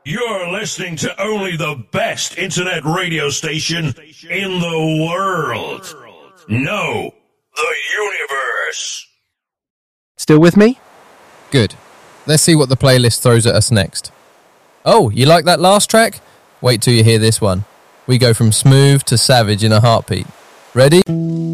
You're listening to only the best internet radio station in the world. No, the universe. Still with me? Good. Let's see what the playlist throws at us next. Oh, you like that last track? Wait till you hear this one. We go from smooth to savage in a heartbeat. Ready?